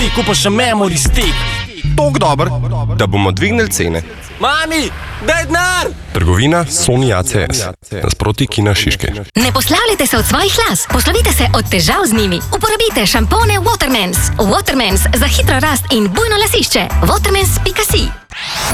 ti kupaš še memory stick. Tok dober, da bomo dvignili cene. Mami, daj denar! Trgovina Sony ACS, nasproti Kina Šiške. Ne poslavljajte se od svojih las, poslovite se od težav z njimi. Uporabite šampone Watermans. Watermans za hitro rast in bujno lasišče. Watermans.si